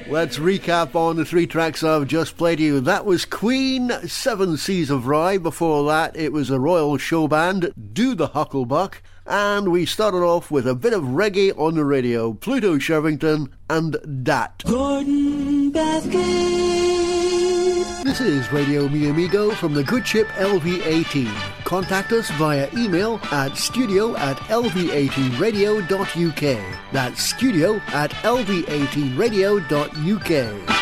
Let's recap on the three tracks I've just played to you. That was Queen, Seven Seas of Rye. Before that, it was the Royal Show Band, Do the Hucklebuck. And we started off with a bit of reggae on the radio, Pluto Shervington and Dat. Gordon Bathgate. This is Radio Mi Amigo from the good ship LV18. Contact us via email at studio@lv18radio.uk. That's studio@lv18radio.uk.